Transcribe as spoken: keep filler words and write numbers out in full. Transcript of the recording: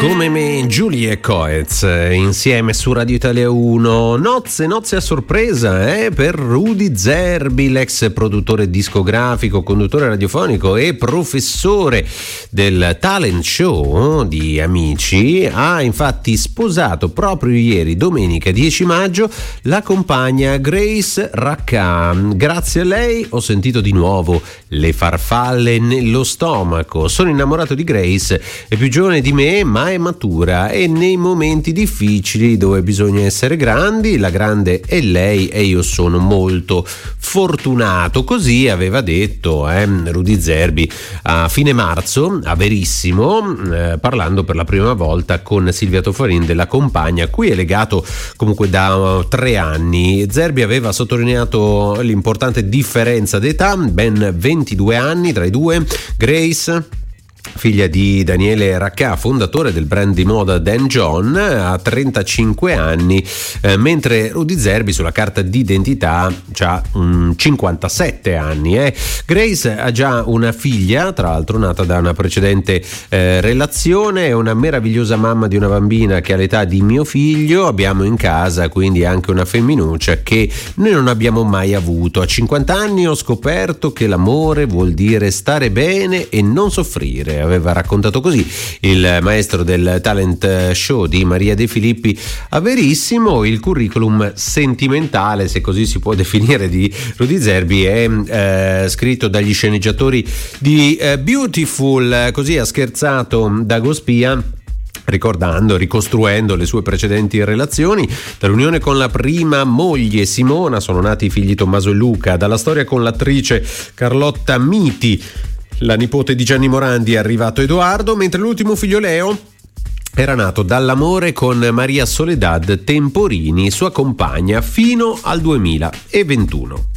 Come me, Giulia Coez insieme su Radio Italia uno. Nozze, nozze a sorpresa eh, per Rudy Zerbi, l'ex produttore discografico, conduttore radiofonico e professore del talent show di Amici. Ha infatti sposato proprio ieri, domenica dieci maggio, la compagna Grace Racca. Grazie a lei ho sentito di nuovo le farfalle nello stomaco. Sono innamorato di Grace, è più giovane di me ma è matura e nei momenti difficili dove bisogna essere grandi, la grande è lei e io sono molto fortunato. Così aveva detto eh, Rudy Zerbi a fine marzo a Verissimo, eh, parlando per la prima volta con Silvia Toffarin della compagna a cui è legato comunque da uh, tre anni. Zerbi aveva sottolineato l'importante differenza d'età, ben ventidue anni tra i due. Grace, figlia di Daniele Racca, fondatore del brand di moda Dan John, ha trentacinque anni, eh, mentre Rudy Zerbi sulla carta d'identità ha um, cinquantasette anni. Eh. Grace ha già una figlia, tra l'altro nata da una precedente eh, relazione, è una meravigliosa mamma di una bambina che ha l'età di mio figlio. Abbiamo in casa quindi anche una femminuccia che noi non abbiamo mai avuto. A cinquanta anni ho scoperto che l'amore vuol dire stare bene e non soffrire. Aveva raccontato così il maestro del talent show di Maria De Filippi a Verissimo. Il curriculum sentimentale, se così si può definire, di Rudy Zerbi è eh, scritto dagli sceneggiatori di eh, Beautiful. Così ha scherzato Dago Spia, ricordando, ricostruendo le sue precedenti relazioni. Dall'unione con la prima moglie Simona sono nati i figli Tommaso e Luca. Dalla storia con l'attrice Carlotta Miti, la nipote di Gianni Morandi, è arrivato Edoardo, mentre l'ultimo figlio Leo era nato dall'amore con Maria Soledad Temporini, sua compagna, fino al duemilaventuno.